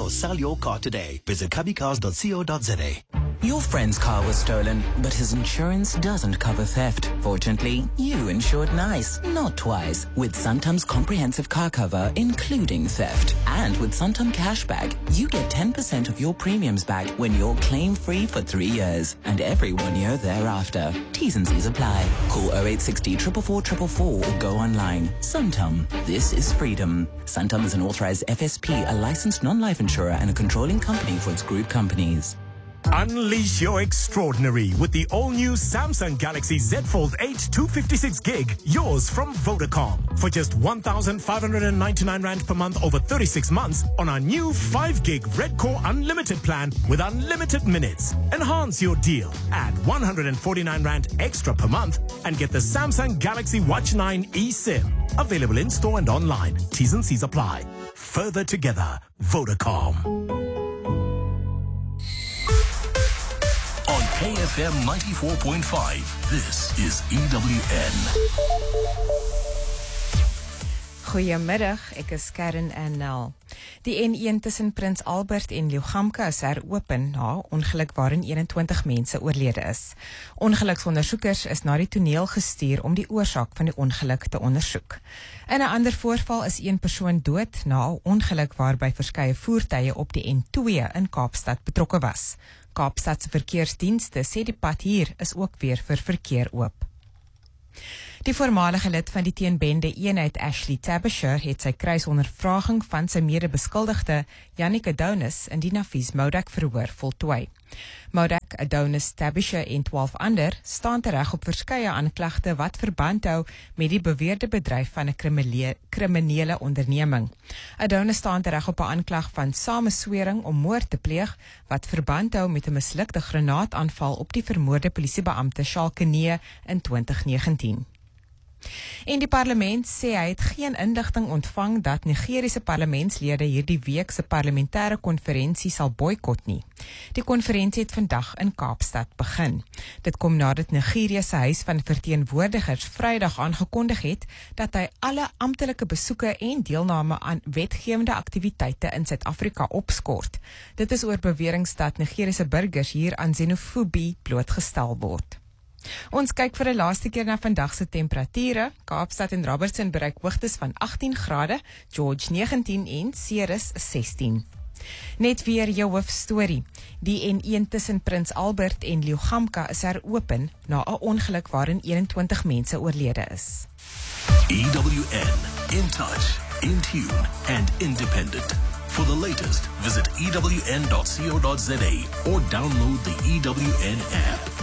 or sell your car today. Visit cubbycars.co.za. Your friend's car was stolen, but his insurance doesn't cover theft. Fortunately, you insured nice, not twice, with Santam's comprehensive car cover, including theft. And with Santam Cashback, you get 10% of your premiums back when you're claim-free for 3 years, and every 1 year thereafter. T's and C's apply. Call 0860 444 444 or go online. Santam. This is freedom. Santam is an authorized FSP, a licensed non-life insurer, and a controlling company for its group companies. Unleash your extraordinary with the all-new Samsung Galaxy Z Fold 8 256GB, yours from Vodacom. For just 1,599 Rand per month over 36 months on our new 5GB Red Core Unlimited plan with unlimited minutes. Enhance your deal. Add 149 Rand extra per month and get the Samsung Galaxy Watch 9 eSIM. Available in store and online. T's and C's apply. Further together, Vodacom. On KFM 94.5, this is EWN. Goeiemiddag, ek is Karen Annel. Die N1 tussen Prins Albert en Liugamka is heropen na ongeluk waarin 21 mense oorlede is. Ongeluksondersoekers is na die toneel gestuur om die oorsaak van die ongeluk te ondersoek. In 'n ander voorval is 1 persoon dood na 'n ongeluk waarby verskeie voertuie op die N2 in Kaapstad betrokke was. Kaapstad se verkeersdienste sê die pad hier is ook weer vir verkeer oop. Die voormalige lid van die teenbende eenheid Ashley Tabisher het sy kruisondervraging van sy mede-beskuldigde Yannick Adonis in die Nafis Modak verhoor voltooi. Modak, Adonis, Tabisher en 12 ander staan tereg op verskeie aanklagte wat verband hou met die beweerde bedryf van 'n kriminele onderneming. Adonis staan tereg op 'n aanklag van sameswering om moord te pleeg wat verband hou met 'n mislukte granaataanval op die vermoorde polisiebeampte Charles Kene in 2019. En die parlement sê hy het geen inligting ontvang dat Nigeriese parlementslede hierdie week se parlementêre konferensie sal boikot nie. Die konferensie het vandag in Kaapstad begin. Dit kom nadat Nigerië se Huis van Verteenwoordigers Vrydag aangekondig het dat hy alle amptelike besoeke en deelname aan wetgewende aktiwiteite in Suid-Afrika opskort. Dit is oor beweringe dat Nigeriese burgers hier aan xenofobie blootgestel word. Ons kyk vir 'n laaste keer na vandag se temperature. Kaapstad en Robertson bereik hoogtes van 18 grade, George 19 en Ceres 16. Net weer jou hoofstorie. Die N1 tussen Prins Albert en Liugamka is heropen na 'n ongeluk waarin 21 mense oorlede is. EWN, in touch, in tune and independent. For the latest, visit ewn.co.za or download the EWN app.